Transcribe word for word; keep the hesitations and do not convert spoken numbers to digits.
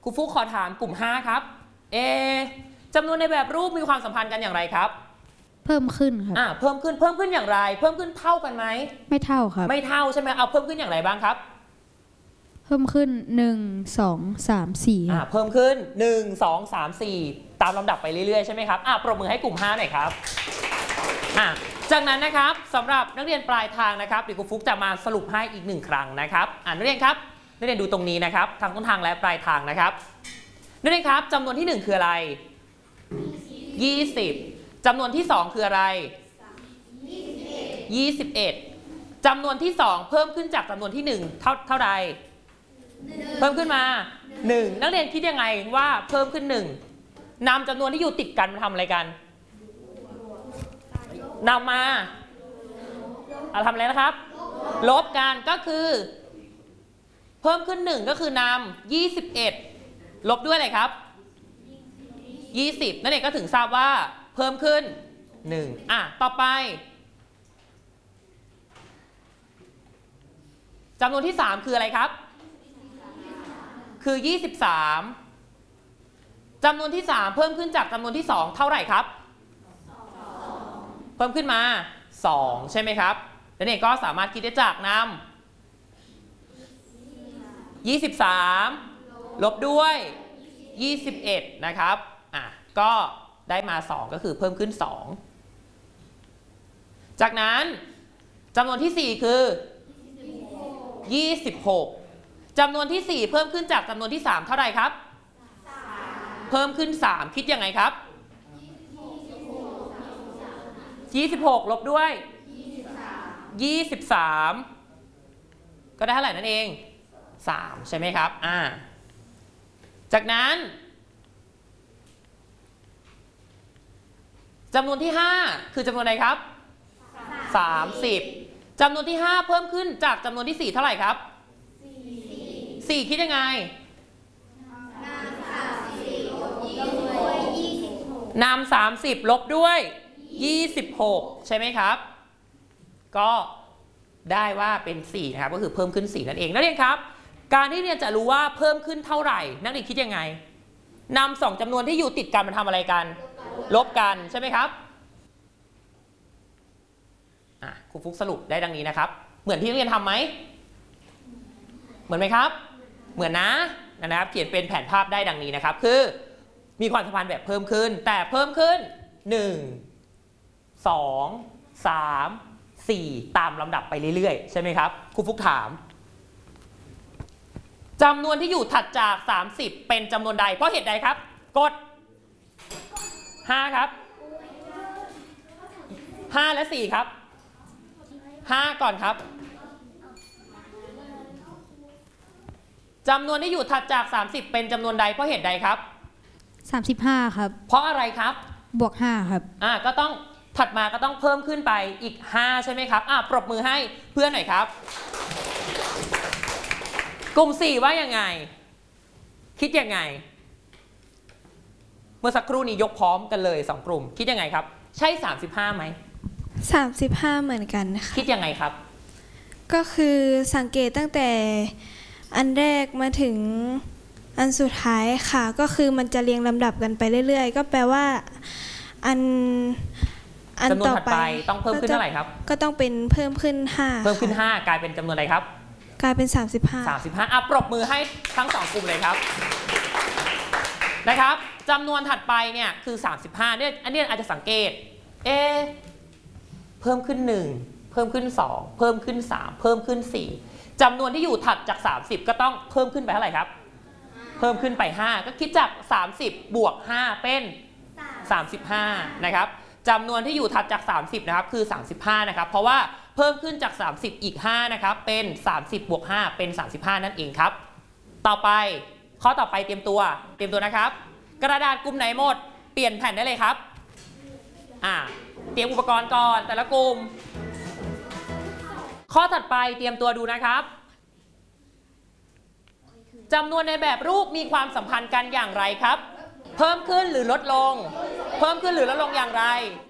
ครูฟุกขอถามกลุ่มห้าครับเอจำนวนในแบบรูปมีความสัมพันธ์กันอย่างไรครับเพิ่มขึ้นครับอ่าเพิ่มขึ้นเพิ่มขึ้นอย่างไรเพิ่มขึ้นเท่ากันไหมไม่เท่าครับไม่เท่าใช่ไหมเอาเพิ่มขึ้นอย่างไรบ้างครับเพิ่มขึ้นหนึ่งสองสามสี่อ่าเพิ่มขึ้นหนึ่งสองสามสี่ตามลำดับไปเรื่อยๆใช่ไหมครับอ่าปรบมือให้กลุ่มห้าหน่อยครับอ่าจากนั้นนะครับสำหรับนักเรียนปลายทางนะครับเดี๋ยวครูฟุกจะมาสรุปให้อีกหนึ่งครั้งนะครับอ่านักเรียนครับนักเรียนดูตรงนี้นะครับทางต้นทางและปลายทางนะครับนักเรียนครับจำนวนที่หนึ่งคืออะไรยี่สิบจำนวนที่สองคืออะไรยี่สิบเอ็ดจำนวนที่สองเพิ่มขึ้นจากจำนวนที่หนึ่งเท่าเท่าใดเพิ่มขึ้นมาหนึ่งนักเรียนคิดยังไงว่าเพิ่มขึ้นหนึ่งนำจำนวนที่อยู่ติดกันมาทำอะไรกันนำมาเอาทำอะไรนะครับลบกันก็คือเพิ่มขึ้นหนึ่งก็คือนำยี่สิบเอ็ดลบด้วยอะไรครับยี่สิบนั่นเองก็ถึงทราบว่าเพิ่มขึ้นหนึ่งอ่ะต่อไปจำนวนที่สามคืออะไรครับคือยี่สิบสามจำนวนที่สามเพิ่มขึ้นจากจำนวนที่สองเท่าไหร่ครับเพิ่มขึ้นมาสองใช่ไหมครับนั่นเองก็สามารถคิดได้จากนำยี่สิบสามลบด้วยยี่สิบเอ็ดนะครับอ่ะก็ได้มาสองก็คือเพิ่มขึ้นสองจากนั้นจำนวนที่สี่คือยี่สิบหกจำนวนที่สี่เพิ่มขึ้นจากจำนวนที่สามเท่าไหร่ครับเพิ่มขึ้นสามคิดยังไงครับยี่สิบหกลบด้วยยี่สิบสามก็ได้เท่าไหร่นั่นเองสามใช่ไหมครับอ่าจากนั้นจำนวนที่ห้าคือจำนวนอะไรครับสามสิบจำนวนที่ห้าเพิ่มขึ้นจากจำนวนที่สี่เท่าไหร่ครับสี่คิดยังไงนำสามสิบลบด้วยยี่สิบหกใช่ไหมครับก็ได้ว่าเป็นสี่นะครับก็คือเพิ่มขึ้นสี่นั่นเองนักเรียนครับการที่เรียนจะรู้ว่าเพิ่มขึ้นเท่าไหร่นักเรียนคิดยังไงนำสองจำนวนที่อยู่ติดกันมาทำอะไรกันลบกันใช่ไหมครับอ่ะครูฟุกสรุปได้ดังนี้นะครับเหมือนที่เรียนทำไหมเหมือนไหมครับเหมือนนะนะครับเขียนเป็นแผนภาพได้ดังนี้นะครับคือมีความสัมพันธ์แบบเพิ่มขึ้นแต่เพิ่มขึ้นหนึ่ง สอง สาม สี่ตามลำดับไปเรื่อยๆใช่ไหมครับครูฟุกถามจำนวนที่อยู่ถัดจากสามสิบเป็นจำนวนใดเพราะเหตุใดครับกดห้าครับห้าและสี่ครับห้าก่อนครับจำนวนที่อยู่ถัดจากสามสิบเป็นจำนวนใดเพราะเหตุใดครับสามสิบห้าครับเพราะอะไรครับบวกห้าครับอ่าก็ต้องถัดมาก็ต้องเพิ่มขึ้นไปอีกห้าใช่ไหมครับอ่าปรบมือให้เพื่อนหน่อยครับกลุ่มสี่ว่ายังไงคิดยังไงเมื่อสักครู่นี้ยกพร้อมกันเลยสองกลุ่มคิดยังไงครับใช่สามสิบห้าไหมสามสิบห้าเหมือนกันค่ะคิดยังไงครับก็คือสังเกตตั้งแต่อันแรกมาถึงอันสุดท้ายค่ะก็คือมันจะเรียงลำดับกันไปเรื่อยๆก็แปลว่าอันอันต่อไปต้องเพิ่มขึ้นเท่าไหร่ครับก็ต้องเป็นเพิ่มขึ้นห้าเพิ่มขึ้นห้ากลายเป็นจำนวนอะไรครับกลายเป็นสามสิบห้าสามสิบห้าอ่ะปรบมือให้ทั้งสองกลุ่มเลยครับนะครับจำนวนถัดไปเนี่ยคือสามสิบห้าเนี่ยอันนี้อาจจะสังเกตเอเพิ่มขึ้นหนึ่งเพิ่มขึ้นสองเพิ่มขึ้นสามเพิ่มขึ้นสี่จำนวนที่อยู่ถัดจากสามสิบก็ต้องเพิ่มขึ้นไปเท่าไหร่ครับเพิ่มขึ้นไปห้าก็คิดจากสามสิบบวกห้าเป็นสามสิบห้านะครับจำนวนที่อยู่ถัดจากสามสิบนะครับคือสามสิบห้านะครับเพราะว่าเพิ่มขึ้นจากสามสิบอีกห้านะครับเป็นสามสิบบวกห้าเป็นสามสิบห้านั่นเองครับต่อไปข้อต่อไปเตรียมตัวเตรียมตัวนะครับกระดาษกลุ่มไหนหมดเปลี่ยนแผ่นได้เลยครับอ่าเตรียมอุปกรณ์ก่อนแต่ละกลุ่มข้อถัดไปเตรียมตัวดูนะครับจำนวนในแบบรูปมีความสัมพันธ์กันอย่างไรครับเพิ่มขึ้นหรือลดลงเพิ่มขึ้นหรือลดลงอย่างไร